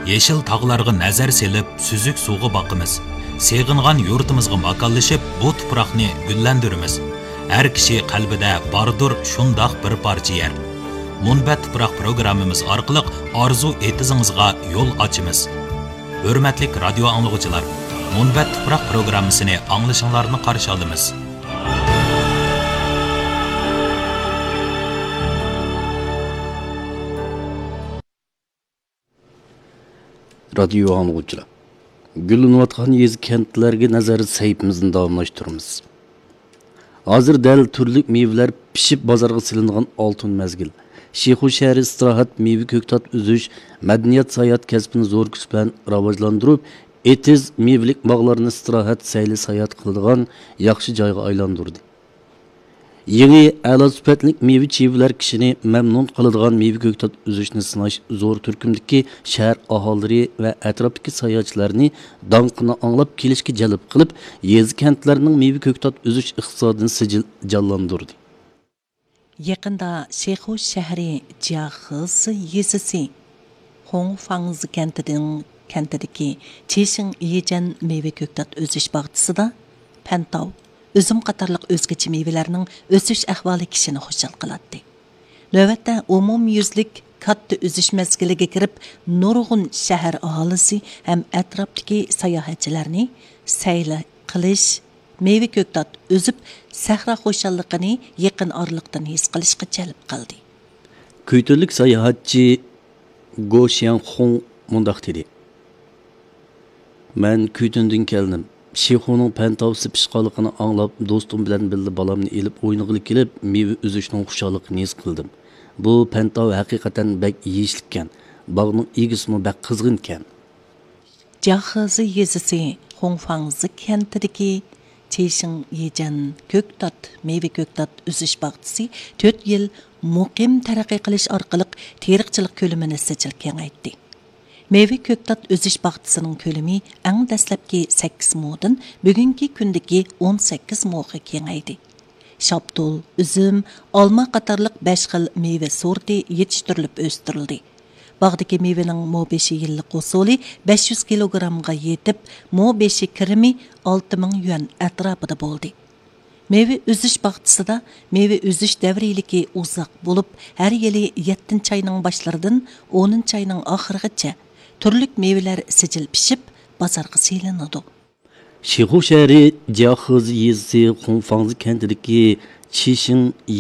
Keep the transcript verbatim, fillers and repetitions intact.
Yeşil tağlarga nazar selip, süzük suğu bakımız. Seğingan yurtimizga makallaşıp, bu tuproqni güllendirimiz. Her kişi qalbida bardır şundaq bir parça yer. Munbat tuproq programmamiz orqali arzu etizingizga yo'l ochimiz. Hurmatli radio anglag'uchilar, Munbat tuproq programmasini anglashinglarni qarshi olamiz. Radio anglag'uchilar, gullanayotgan yez kentlarga nazar saytimizni davomlashtiramiz. Hozir dal turli mevalar pishib bozorga silingan oltin mazgil. Sheyxu shahar istirohat meva ko'ktat uzish, madaniyat sayohat kasbini zo'r kuch bilan rivojlantirib, etiz mevalik bog'larni istirohat sayli sayohat qiladigan yaxshi joyga aylantirdi. Yangi a'lo sifatli meva chevalar kishini mamnun qiladigan meva ko'ktat uzishni sinash zo'r turkumdagi shahar aholilari va atrofdagi sayohatchilarni donqini anglab kelishga jalb qilib, yez kentlarning meva ko'ktat uzish iqtisodini sijil jonlantirdi. Yaqinda Sheyxu shahri Jiaxiz yezisi Hongfangz kentining kentidagi Chexing Yejan meva ko'ktat o'sish bog'chisida Pantav, üzüm qatarlıq özgəçi meyvelərinin ösüş əhvali kişini xoşal qılatdı. Növətdə umum yüzlük katta üzüş məzgiliga kirib, nurğun şəhər ahalisi həm ətrafdakı sayohatchilarni sayla qilish, meyve ko'ktat özüb, sahra xoşallıqını yaqin orliqdan his qilishga jalb qildi. Kuyturlik sayohatchi Go Xianhong mundaq dedi. Men Kuytundin keldim. Sheyxuning pantavsi pishqanligini anglab, do'stim bilan birga balamni elib o'ynag'ili kelib, meva uzishning xushalligini his qildim. Bu pantav haqiqatan bak yeyishlikkan. Bog'ning egisimi bak qizg'inkan. Jiaxizi yezisi Hongfangz kentidagi Chexing Yejan ko'ktat, meva ko'ktat uzish bog'chisi to'rt yil muqim taraqqiy qilish orqali teriqchilik ko'lamini sijil kengaytdi. Meyve ko'ktat o'sish bog'chisining ko'lami eng dastlabki sakkiz mo'dan bugungi kundagi o'n sakkiz mo'ga kengaydi. Shaptul, üzüm, olma qatorliq besh xil meyve sorti yetishtirilib o'stirildi. Bog'dagi meyvening mo besh yillik usuli besh yuz kilogrammga yetib, mo besh kirimi olti ming yuan atrofida bo'ldi. Meyve o'sish bog'chisida meyve o'sish davriyaligi uzoq bo'lib, har yili yettinchi oyning boshlaridan o'ninchi oyning oxirigacha turlik meyveler sicil pişip bazarga silinadi. Sheyxu shahri Jiaxiz yezisi Hongfangz kentidagi Chexing